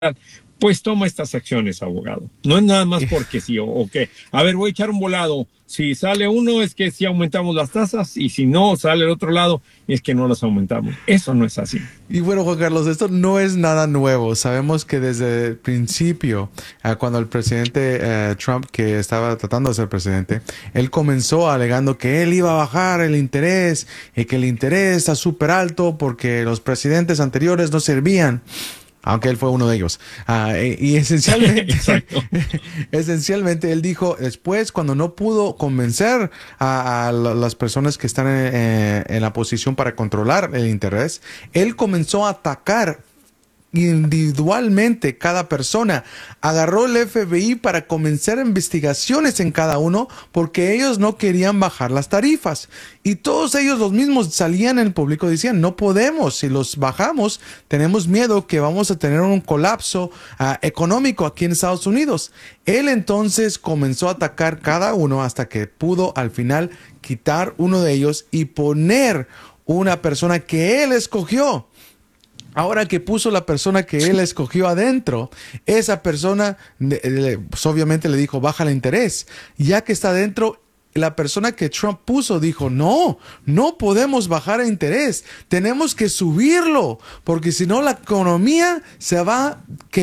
pues toma estas acciones, abogado. No es nada más porque sí o qué. A ver, voy a echar un volado. Si sale uno es que sí aumentamos las tasas y si no sale el otro lado es que no las aumentamos. Eso no es así. Y bueno, Juan Carlos, esto no es nada nuevo. Sabemos que desde el principio, cuando el presidente Trump, que estaba tratando de ser presidente, él comenzó alegando que él iba a bajar el interés y que el interés está súper alto porque los presidentes anteriores no servían. Aunque él fue uno de ellos. Y esencialmente, Exacto. esencialmente él dijo después, cuando no pudo convencer a las personas que están en la posición para controlar el interés, él comenzó a atacar individualmente cada persona. Agarró el FBI para comenzar investigaciones en cada uno porque ellos no querían bajar las tarifas. Y todos ellos los mismos salían en el público y decían, no podemos, si los bajamos, tenemos miedo que vamos a tener un colapso económico aquí en Estados Unidos. Él entonces comenzó a atacar cada uno hasta que pudo al final quitar uno de ellos y poner una persona que él escogió. Ahora que puso la persona que él escogió adentro, esa persona pues obviamente le dijo, baja el interés. Ya que está adentro, la persona que Trump puso dijo, no, no podemos bajar el interés, tenemos que subirlo, porque si no la economía se va a